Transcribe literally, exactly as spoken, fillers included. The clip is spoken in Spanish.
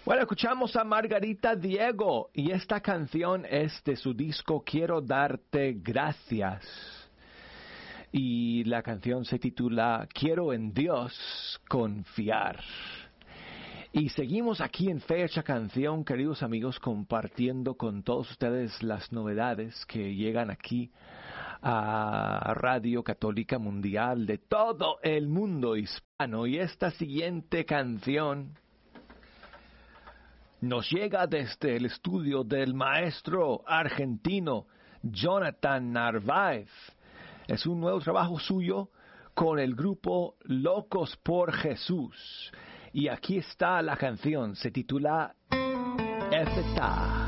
Bueno, escuchamos a Margarita Diego y esta canción es de su disco Quiero darte gracias. Y la canción se titula Quiero en Dios confiar. Y seguimos aquí en Fecha Canción, queridos amigos, compartiendo con todos ustedes las novedades que llegan aquí a Radio Católica Mundial de todo el mundo hispano. Y esta siguiente canción nos llega desde el estudio del maestro argentino Jonathan Narváez. Es un nuevo trabajo suyo con el grupo Locos por Jesús. Y aquí está la canción, se titula Efetá.